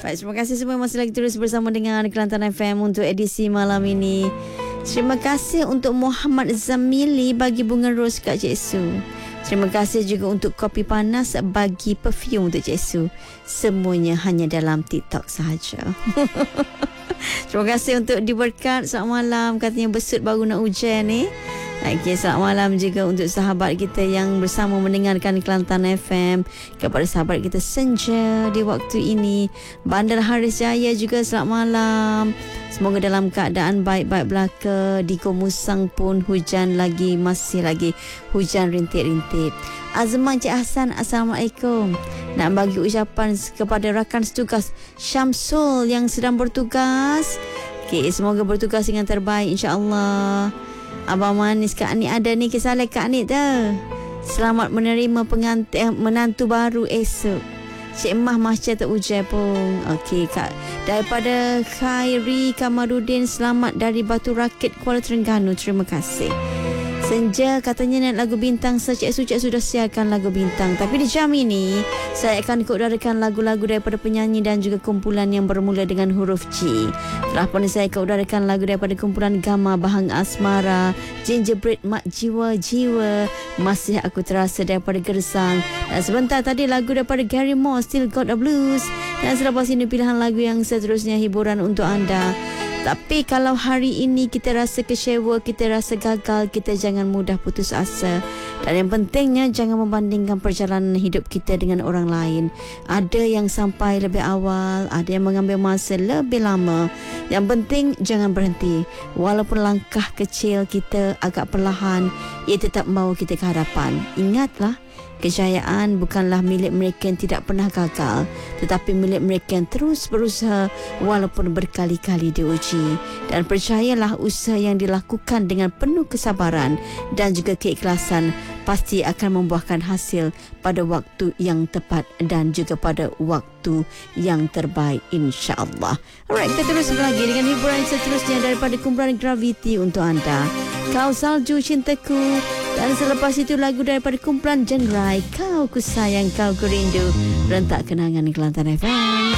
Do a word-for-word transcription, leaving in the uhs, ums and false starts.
Baik, terima kasih semua masih lagi terus bersama dengan Kelantan F M untuk edisi malam ini. Terima kasih untuk Muhammad Zamili bagi bunga ros kat Cik Su. Terima kasih juga untuk kopi panas bagi perfume untuk Cik Su. Semuanya hanya dalam TikTok sahaja. Terima kasih untuk diberkat. Selamat malam. Katanya besut baru nak hujan ni. Okay, selamat malam juga untuk sahabat kita yang bersama mendengarkan Kelantan F M. Kepada sahabat kita Senja di waktu ini. Bandar Haris Jaya juga selamat malam. Semoga dalam keadaan baik-baik belaka. Di Komusang pun hujan lagi, masih lagi hujan rintik-rintik. Azman Cik Hassan, Assalamualaikum. Nak bagi ucapan kepada rakan setugas Syamsul yang sedang bertugas. Okay, semoga bertugas dengan terbaik insya-Allah. Abang manis Kak Anik ada ni, kisah Kak Anik dah. Selamat menerima pengantin menantu baru esok. Cik Mah macam tak ujar pun. Okey Kak. Daripada Khairi Kamarudin, selamat dari Batu Rakit, Kuala Terengganu. Terima kasih. Senja katanya nak lagu bintang. Cik Su, Cik Su dah siarkan lagu bintang. Tapi di jam ini saya akan keudarakan lagu-lagu daripada penyanyi dan juga kumpulan yang bermula dengan huruf G. Telah pun saya keudarakan lagu daripada kumpulan Gama Bahang Asmara, Gingerbread Mak Jiwa Jiwa, Masih Aku Terasa daripada Gersang. Dan sebentar tadi lagu daripada Gary Moore, Still Got a Blues. Dan selepas ini pilihan lagu yang seterusnya hiburan untuk anda. Tapi kalau hari ini kita rasa kecewa, kita rasa gagal, kita jangan mudah putus asa. Dan yang pentingnya jangan membandingkan perjalanan hidup kita dengan orang lain. Ada yang sampai lebih awal, ada yang mengambil masa lebih lama. Yang penting jangan berhenti. Walaupun langkah kecil kita agak perlahan, ia tetap mahu kita ke hadapan. Ingatlah, kejayaan bukanlah milik mereka yang tidak pernah gagal, tetapi milik mereka yang terus berusaha walaupun berkali-kali diuji. Dan percayalah, usaha yang dilakukan dengan penuh kesabaran dan juga keikhlasan pasti akan membuahkan hasil pada waktu yang tepat dan juga pada waktu yang terbaik, insya-Allah. Alright, kita terus lagi dengan hiburan seterusnya daripada kumpulan Gravity untuk anda. Kau Salju Cintaku. Dan selepas itu lagu daripada kumpulan Jenrai, Kau Ku Sayang Kau Ku Rindu. Rentak kenangan Kelantan F M.